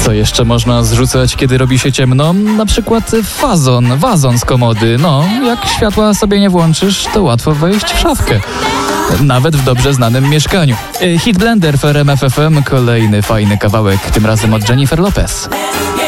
Co jeszcze można zrzucać, kiedy robi się ciemno? Na przykład wazon z komody. No, jak światła sobie nie włączysz, to łatwo wejść w szafkę. Nawet w dobrze znanym mieszkaniu. Hit Blender w RMF FM, kolejny fajny kawałek, tym razem od Jennifer Lopez.